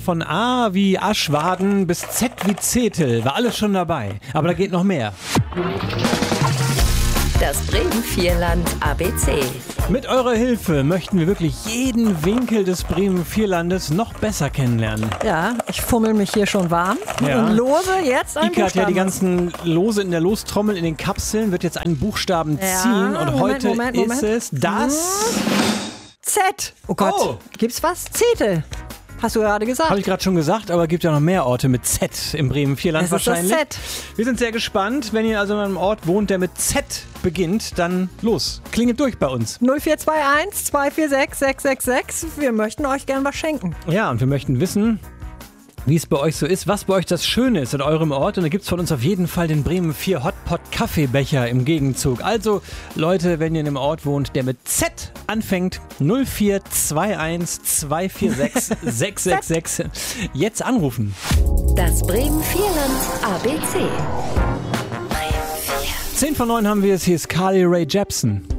von A wie Aschwaden bis Z wie Zetel. War alles schon dabei. Aber da geht noch mehr. Das Bremen-Vierland ABC. Mit eurer Hilfe möchten wir wirklich jeden Winkel des Bremen-Vierlandes noch besser kennenlernen. Ja, ich fummel mich hier schon warm Ja. und lose jetzt einen Ika hat ja die Buchstaben. ganzen Lose in der Lostrommel in den Kapseln, wird jetzt einen Buchstaben ziehen und heute ist es das... Z. Oh Gott, Oh. Gibt's was? Zetel. Hast du gerade gesagt. Habe ich gerade schon gesagt, aber es gibt ja noch mehr Orte mit Z im Bremen-Vierland Es ist das wahrscheinlich. Z. Wir sind sehr gespannt. Wenn ihr also in einem Ort wohnt, der mit Z beginnt, dann los. Klingelt durch bei uns. 0421 246 666. Wir möchten euch gern was schenken. Ja, und wir möchten wissen, wie es bei euch so ist, was bei euch das Schöne ist in eurem Ort. Und da gibt es von uns auf jeden Fall den Bremen 4 Hotpot Kaffeebecher im Gegenzug. Also Leute, wenn ihr in einem Ort wohnt, der mit Z anfängt, 0421 246 666, jetzt anrufen. Das Bremen-Vierland ABC. 10 von 9 haben wir es. Hier ist Carly Rae Jepsen.